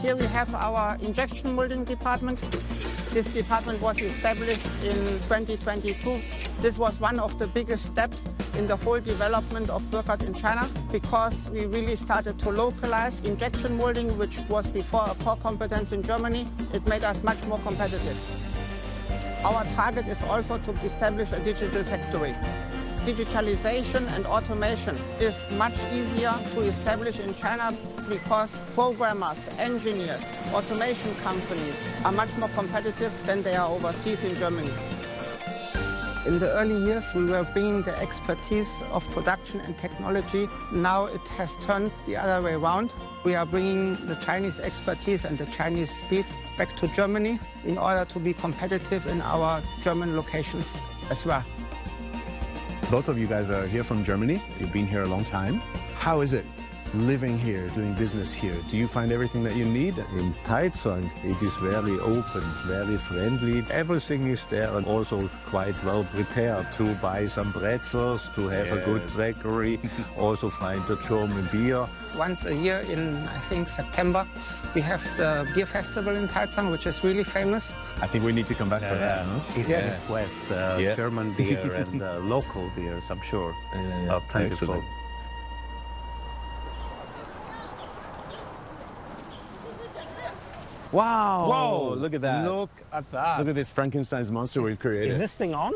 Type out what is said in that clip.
Here we have our injection molding department. This department was established in 2022. This was one of the biggest steps in the whole development of Burckhardt in China, because we really started to localize injection molding, which was before a core competence in Germany. It made us much more competitive. Our target is also to establish a digital factory. Digitalization and automation is much easier to establish in China because programmers, engineers, automation companies are much more competitive than they are overseas in Germany. In the early years, we were bringing the expertise of production and technology. Now it has turned the other way around. We are bringing the Chinese expertise and the Chinese speed back to Germany in order to be competitive in our German locations as well. Both of you guys are here from Germany. You've been here a long time. How is it living here, doing business here? Do you find everything that you need? In Taizong, it is very open, very friendly. Everything is there and also quite well prepared to buy some pretzels, to have a good bakery, also find the German beer. Once a year in, I think, September, we have the beer festival in Taizong, which is really famous. I think we need to come back for that. Huh? East and West, German beer and local beers, I'm sure, are plentiful. Excellent. Wow! Whoa! Look at that. Look at that. Look at this Frankenstein's monster we've created. Is this thing on?